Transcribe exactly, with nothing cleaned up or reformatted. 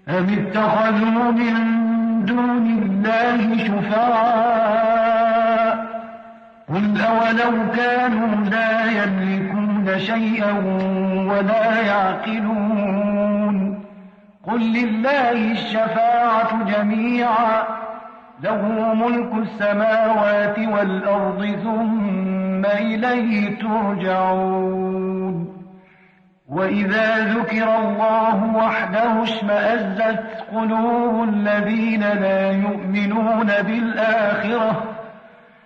أم اتخذوا من دون الله شفعاء قل أولو كانوا لا يملكون شيئا ولا يعقلون قل لله الشفاعة جميعا له ملك السماوات والأرض ثم إليه ترجعون وإذا ذكر الله وحده اشمأزت قلوب الذين لا يؤمنون بالآخرة